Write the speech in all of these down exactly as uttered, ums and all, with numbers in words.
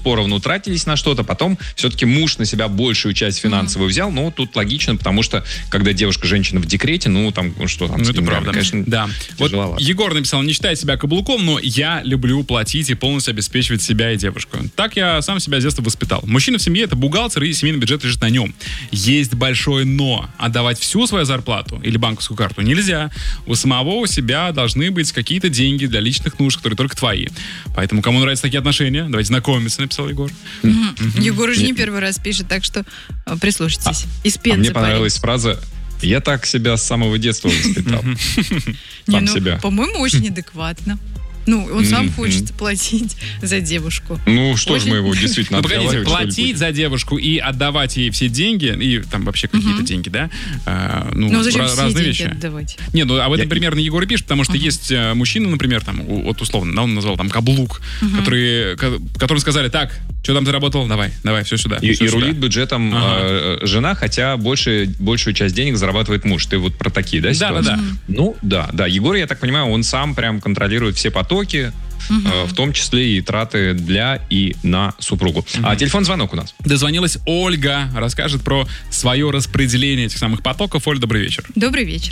поровну тратились на что-то, потом все-таки муж на себя большую часть финансовую mm-hmm. взял. Ну, тут логично, потому что, когда девушка, женщина в декрете, ну, там, ну, что там, ну, с это деньгами, правда. конечно, да. Вот Егор написал, не считает себя каблуком, но я люблю платить и полностью обеспечивать себя и девушку. Так я сам себя с детства воспитал. Мужчина в семье — это бухгалтер, и семейный бюджет лежит на нем. Есть большое но. Отдавать всю свою зарплату или банковскую карту нельзя. У самого у себя должны быть какие-то деньги для личных нужд, которые только твои. Поэтому, кому нравятся такие отношения, давайте знакомиться, написал Егор. Mm-hmm. Mm-hmm. Егор уже не первый раз пишет, так что прислушайтесь. А, Из Пензы а мне понравилась фраза: «Я так себя с самого детства воспитал». Не, ну, по-моему, очень адекватно. Ну, он сам Mm-hmm. хочет платить за девушку. Ну, что Очень... же мы его действительно ну, погодите, платить за будет? девушку и отдавать ей все деньги, и там вообще какие-то mm-hmm. деньги, да? А, ну, ну, зачем ra- все разные деньги вещи. отдавать? Не, ну, об этом Я... примерно Егор и пишет, потому что uh-huh. есть э, мужчина, например, там, вот условно, да, он назвал там каблук, uh-huh. который, ко- которым сказали: так, что там заработал, давай, давай, все сюда. И, все и сюда. рулит бюджетом ага. э, жена, хотя больше, большую часть денег зарабатывает муж. Ты вот про такие, да, ситуации? Да, да, да. Ну, да, да. Егор, я так понимаю, он сам прям контролирует все потоки, угу. э, в том числе и траты для и на супругу. Угу. А телефон-звонок у нас. Дозвонилась Ольга, расскажет про свое распределение этих самых потоков. Оль, добрый вечер. Добрый вечер.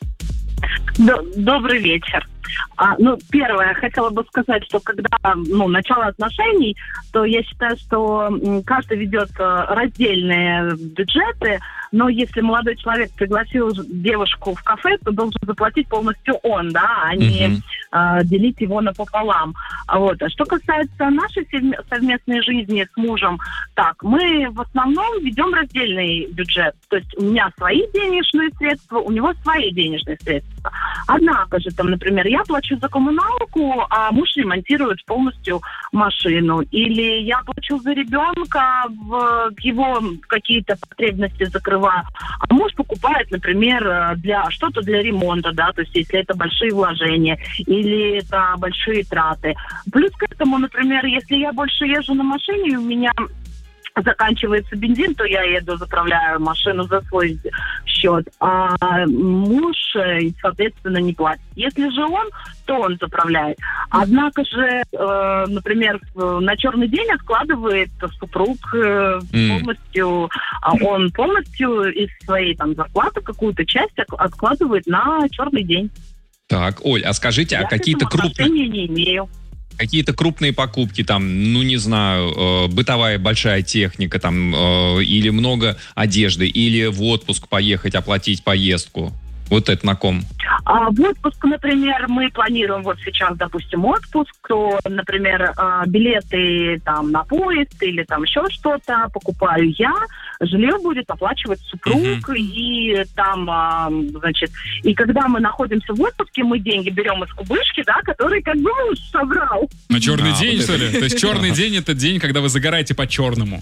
Добрый вечер. А, ну, первое, хотела бы сказать, что когда, ну, начало отношений, то я считаю, что каждый ведет раздельные бюджеты, но если молодой человек пригласил девушку в кафе, то должен заплатить полностью он, да, а не uh-huh. а, делить его напополам. А вот. А что касается нашей совместной жизни с мужем, так, мы в основном ведем раздельный бюджет. То есть у меня свои денежные средства, у него свои денежные средства. Однако же, там, например, я плачу за коммуналку, а муж ремонтирует полностью машину. Или я плачу за ребенка, в его какие-то потребности закрываю, а муж покупает, например, для что-то для ремонта, да, то есть если это большие вложения или это большие траты. Плюс к этому, например, если я больше езжу на машине, и у меня заканчивается бензин, то я еду, заправляю машину за свой счет, а муж, соответственно, не платит. Если же он, то он заправляет. Однако же, э, например, на черный день откладывает супруг э, mm. полностью, а он полностью из своей там зарплаты какую-то часть откладывает на черный день. Так, Оль, а скажите, я а какие-то крупные... не имею. Какие-то крупные покупки, там, ну, не знаю, э, бытовая большая техника, там, э, или много одежды, или в отпуск поехать, оплатить поездку. Вот это на ком? А в отпуск, например, мы планируем вот сейчас, допустим, отпуск, то, например, билеты там на поезд или там еще что-то покупаю я, жилье будет оплачивать супруг, uh-huh. и там, значит, и когда мы находимся в отпуске, мы деньги берем из кубышки, да, который как бы муж собрал. На черный а, день, вот что ли? То есть черный день — это день, когда вы загораете по-черному.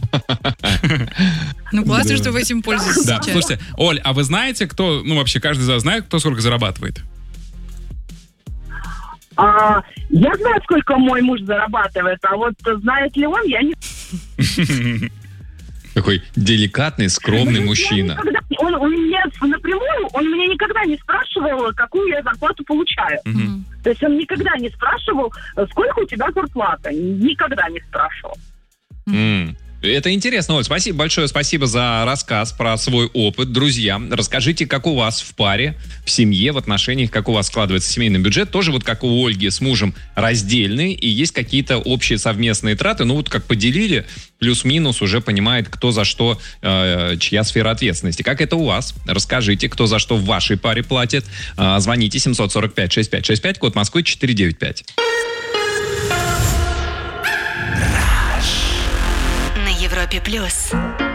Ну, классно, что вы этим пользуетесь Да, сейчас. слушайте, Оль, а вы знаете, кто, ну, вообще каждый из вас знает, кто сколько зарабатывает? А, я знаю, сколько мой муж зарабатывает, а вот знает ли он, я не... Такой деликатный, скромный мужчина. Никогда, он, он мне напрямую, он мне никогда не спрашивал, какую я зарплату получаю. Mm-hmm. То есть он никогда не спрашивал, сколько у тебя зарплата. Никогда не спрашивал. Mm. Это интересно, Оль. Спасибо большое, спасибо за рассказ про свой опыт. Друзья, расскажите, как у вас в паре, в семье, в отношениях, как у вас складывается семейный бюджет. Тоже вот как у Ольги с мужем раздельный, и есть какие-то общие совместные траты. Ну вот как поделили, плюс-минус уже понимает, кто за что, э, чья сфера ответственности. Как это у вас? Расскажите, кто за что в вашей паре платит. Э, звоните семь сорок пять шестьдесят пять шестьдесят пять, код Москвы четыре девять пять. Европе плюс.